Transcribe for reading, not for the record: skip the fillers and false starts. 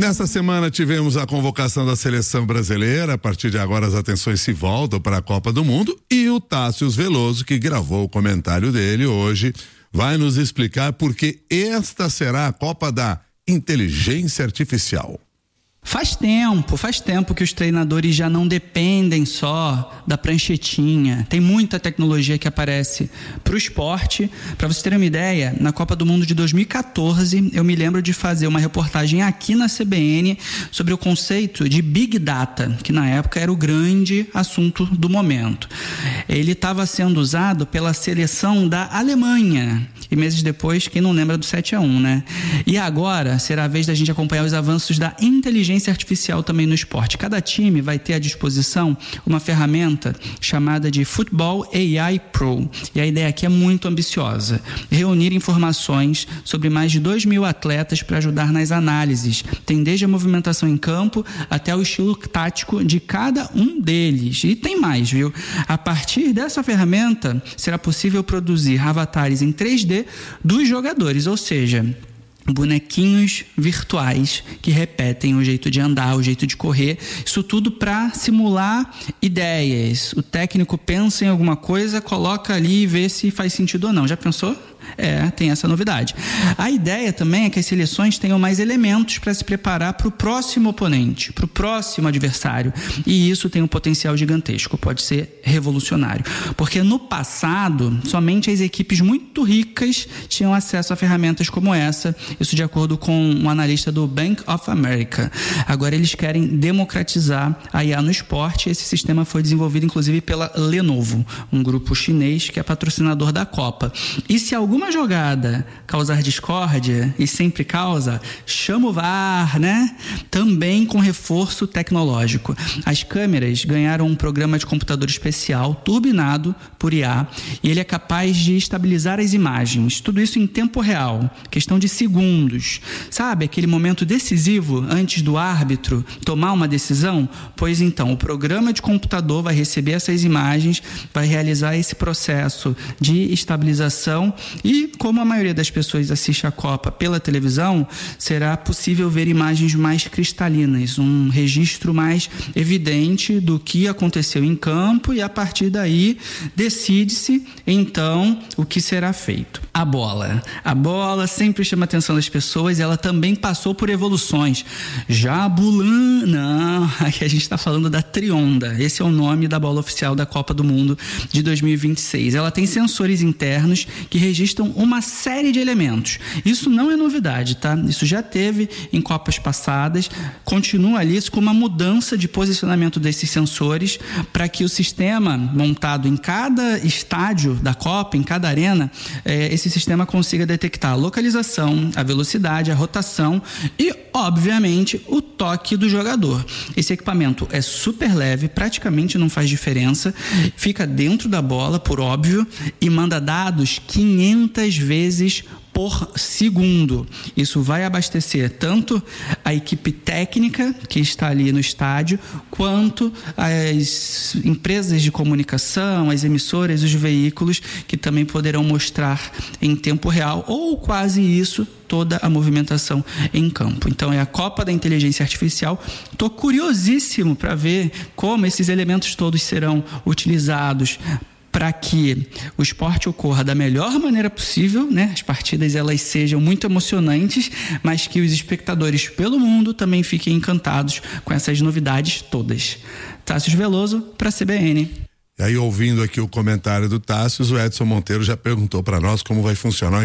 Nessa semana tivemos a convocação da seleção brasileira. A partir de agora as atenções se voltam para a Copa do Mundo e o Tássius Veloso, que gravou o comentário dele hoje, vai nos explicar por que esta será a Copa da Inteligência Artificial. Faz tempo que os treinadores já não dependem só da pranchetinha. Tem muita tecnologia que aparece para o esporte. Para vocês terem uma ideia, na Copa do Mundo de 2014, eu me lembro de fazer uma reportagem aqui na CBN sobre o conceito de Big Data, que na época era o grande assunto do momento. Ele estava sendo usado pela seleção da Alemanha. E meses depois, quem não lembra do 7-1, né? E agora será a vez da gente acompanhar os avanços da inteligência artificial também no esporte. Cada time vai ter à disposição uma ferramenta chamada de Football AI Pro. E a ideia aqui é muito ambiciosa. Reunir informações sobre mais de 2.000 atletas para ajudar nas análises. Tem desde a movimentação em campo até o estilo tático de cada um deles. E tem mais, viu? A partir dessa ferramenta, será possível produzir avatares em 3D dos jogadores, ou seja, bonequinhos virtuais que repetem o jeito de andar, o jeito de correr, isso tudo para simular ideias. O técnico pensa em alguma coisa, coloca ali e vê se faz sentido ou não. Já pensou? Tem essa novidade. A ideia também é que as seleções tenham mais elementos para se preparar para o próximo oponente, para o próximo adversário. E isso tem um potencial gigantesco, pode ser revolucionário. Porque no passado, somente as equipes muito ricas tinham acesso a ferramentas como essa, isso de acordo com um analista do Bank of America. Agora eles querem democratizar a IA no esporte. Esse sistema foi desenvolvido inclusive pela Lenovo, um grupo chinês que é patrocinador da Copa. E se alguma jogada causar discórdia, e sempre causa, chama o VAR, né? Também com reforço tecnológico. As câmeras ganharam um programa de computador especial, turbinado por IA, e ele é capaz de estabilizar as imagens. Tudo isso em tempo real, questão de segundos. Sabe, aquele momento decisivo antes do árbitro tomar uma decisão? Pois então, o programa de computador vai receber essas imagens, vai realizar esse processo de estabilização. E como a maioria das pessoas assiste a Copa pela televisão, será possível ver imagens mais cristalinas, um registro mais evidente do que aconteceu em campo, e a partir daí decide-se então o que será feito. A bola sempre chama a atenção das pessoas, e ela também passou por evoluções. Jabulana, aqui a gente está falando da Trionda, esse é o nome da bola oficial da Copa do Mundo de 2026. Ela tem sensores internos que registram uma série de elementos. Isso não é novidade, tá? Isso já teve em Copas passadas, continua ali com uma mudança de posicionamento desses sensores para que o sistema montado em cada estádio da Copa, em cada arena, esse sistema consiga detectar a localização, a velocidade, a rotação e, obviamente, o toque do jogador. Esse equipamento é super leve, praticamente não faz diferença, fica dentro da bola, por óbvio, e manda dados 500 vezes por segundo. Isso vai abastecer tanto a equipe técnica que está ali no estádio, quanto as empresas de comunicação, as emissoras, os veículos, que também poderão mostrar em tempo real, ou quase isso, toda a movimentação em campo. Então é a Copa da Inteligência Artificial. Estou curiosíssimo para ver como esses elementos todos serão utilizados para que o esporte ocorra da melhor maneira possível, né? As partidas elas sejam muito emocionantes, mas que os espectadores pelo mundo também fiquem encantados com essas novidades todas. Tássius Veloso para a CBN. E aí, ouvindo aqui o comentário do Tássius, o Edson Monteiro já perguntou para nós como vai funcionar